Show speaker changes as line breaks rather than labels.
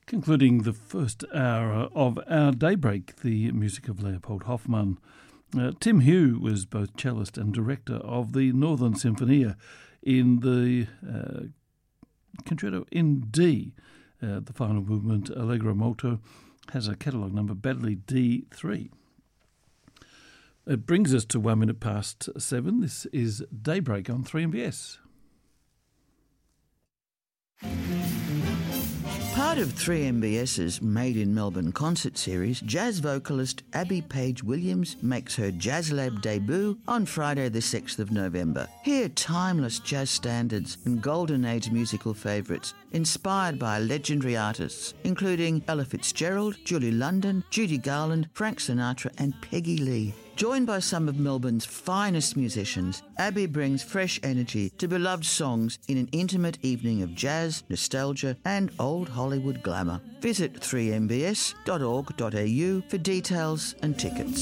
Concluding the first hour of our Daybreak, the music of Leopold Hoffmann. Tim Hugh was both cellist and director of the Northern Sinfonia in the Concerto in D. The final movement, Allegro Molto, has a catalogue number Baddeley D3. It brings us to 1 minute past 7. This is Daybreak on 3MBS.
Part of 3MBS's Made in Melbourne concert series, jazz vocalist Abby Page Williams makes her Jazz Lab debut on Friday the 6th of November. Hear timeless jazz standards and golden age musical favourites inspired by legendary artists including Ella Fitzgerald, Julie London, Judy Garland, Frank Sinatra and Peggy Lee. Joined by some of Melbourne's finest musicians, Abby brings fresh energy to beloved songs in an intimate evening of jazz, nostalgia and old Hollywood glamour. Visit 3mbs.org.au for details and tickets.